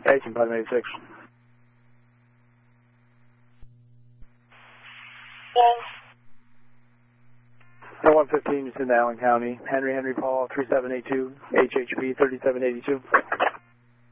18,586. Yes. 115 is in Allen County. Henry Paul 3782, HHP 3782.